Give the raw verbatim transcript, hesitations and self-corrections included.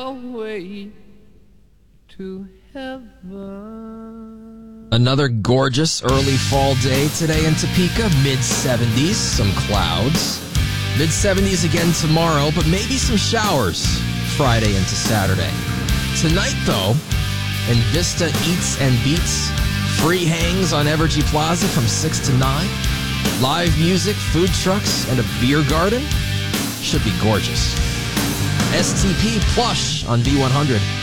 Way to heaven. Another gorgeous early fall day today in Topeka. mid seventies, some clouds. mid seventies again tomorrow, but maybe some showers Friday into Saturday. Tonight, though, in Vista Eats and Beats, free hangs on Evergy Plaza from six to nine. Live music, food trucks, and a beer garden. Should be gorgeous. S T P Plush on V one hundred.